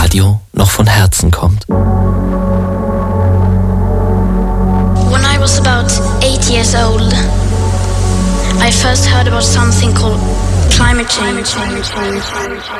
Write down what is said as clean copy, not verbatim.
Radio noch von Herzen kommt. When I was about 8 years old, I first heard about something called climate change.